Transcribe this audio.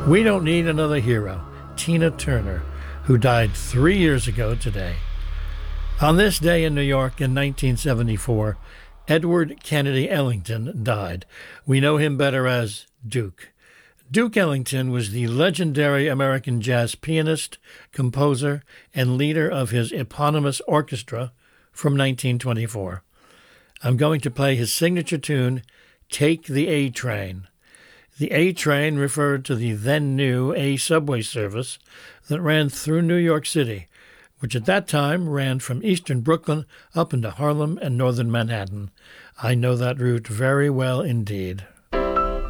We don't need another hero, Tina Turner, who died 3 years ago today. On this day in New York in 1974, Edward Kennedy Ellington died. We know him better as Duke. Duke Ellington was the legendary American jazz pianist, composer, and leader of his eponymous orchestra from 1924. I'm going to play his signature tune, Take the A Train. The A Train referred to the then-new A subway service that ran through New York City, which at that time ran from eastern Brooklyn up into Harlem and northern Manhattan. I know that route very well indeed.